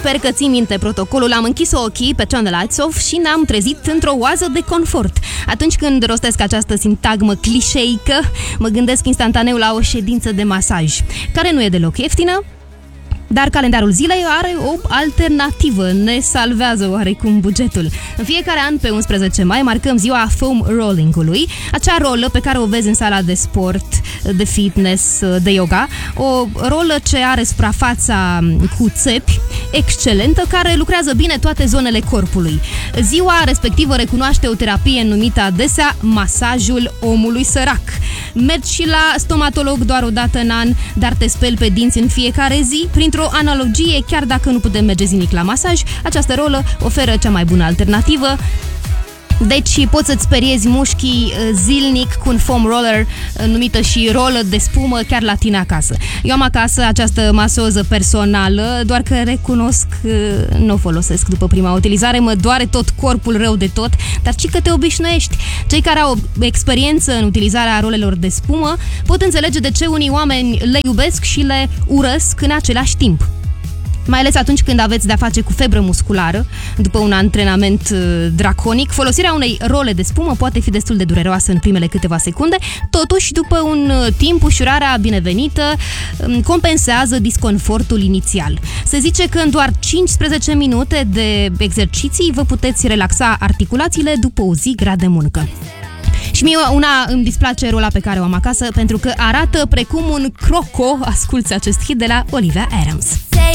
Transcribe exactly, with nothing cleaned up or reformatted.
Sper că ții minte protocolul. Am închis ochii pe Turn the Lights Off și ne-am trezit într-o oază de confort. Atunci când rostesc această sintagmă clișeică, mă gândesc instantaneu la o ședință de masaj, care nu e deloc ieftină, dar calendarul zilei are o alternativă, ne salvează oarecum bugetul. În fiecare an, pe unsprezece mai, marcăm ziua foam rolling-ului, acea rolă pe care o vezi în sala de sport, de fitness, de yoga, o rolă ce are suprafața cu țepi excelentă, care lucrează bine toate zonele corpului. Ziua respectivă recunoaște o terapie numită adesea masajul omului sărac. Mergi și la stomatolog doar o dată în an, dar te speli pe dinți în fiecare zi. Printr-o analogie, chiar dacă nu putem merge zilnic la masaj, această rolă oferă cea mai bună alternativă. Deci poți să-ți speriezi mușchii zilnic cu un foam roller, numită și rolă de spumă, chiar la tine acasă. Eu am acasă această masoză personală, doar că recunosc că nu o folosesc după prima utilizare, mă doare tot corpul rău de tot, dar ci că te obișnuiești. Cei care au experiență în utilizarea rolelor de spumă pot înțelege de ce unii oameni le iubesc și le urăsc în același timp. Mai ales atunci când aveți de-a face cu febră musculară, după un antrenament draconic, folosirea unei role de spumă poate fi destul de dureroasă în primele câteva secunde, totuși, după un timp, ușurarea binevenită compensează disconfortul inițial. Se zice că în doar cincisprezece minute de exerciții vă puteți relaxa articulațiile după o zi grea de muncă. Și mie una îmi displace rola pe care o am acasă pentru că arată precum un croco. Asculți acest hit de la Olivia Adams.